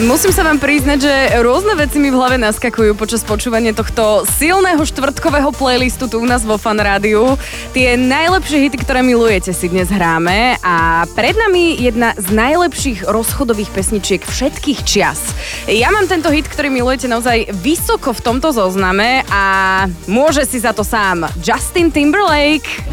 Musím sa vám priznať, že rôzne veci mi v hlave naskakujú počas počúvania tohto silného štvrtkového playlistu tu u nás vo Fan Rádiu. Tie najlepšie hity, ktoré milujete, si dnes hráme a pred nami jedna z najlepších rozchodových pesničiek všetkých čias. Ja mám tento hit, ktorý milujete naozaj vysoko v tomto zozname a môže si za to sám Justin Timberlake.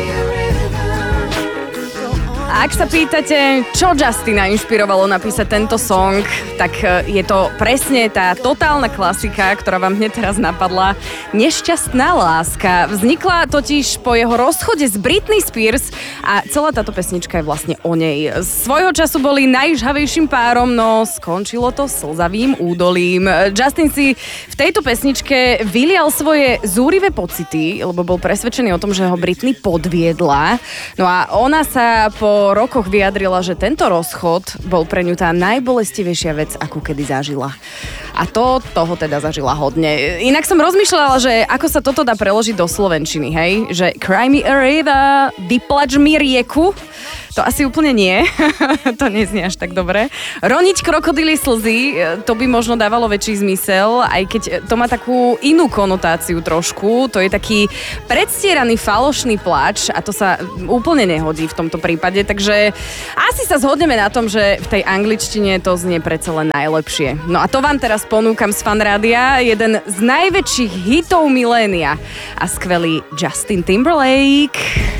A ak sa pýtate, čo Justina inšpirovalo napísať tento song, tak je to presne tá totálna klasika, ktorá vám hneď teraz napadla. Nešťastná láska. Vznikla totiž po jeho rozchode s Britney Spears a celá táto pesnička je vlastne o nej. Svojho času boli najžhavejším párom, no skončilo to slzavým údolím. Justin si v tejto pesničke vylial svoje zúrivé pocity, lebo bol presvedčený o tom, že ho Britney podviedla. No a ona sa po rokoch vyjadrila, že tento rozchod bol pre ňu tá najbolestivejšia vec, akú kedy zažila. A toho teda zažila hodne. Inak som rozmýšľala, že ako sa toto dá preložiť do slovenčiny, hej? Že cry me a river, vyplač mi rieku. To asi úplne nie. To neznie až tak dobre. Roniť krokodílie slzy, to by možno dávalo väčší zmysel, aj keď to má takú inú konotáciu trošku. To je taký predstieraný falošný pláč a to sa úplne nehodí v tomto prípade, takže asi sa zhodneme na tom, že v tej angličtine to znie predsa len najlepšie. No a to vám teraz ponúkam z Fan Rádia, jeden z najväčších hitov milénia a skvelý Justin Timberlake.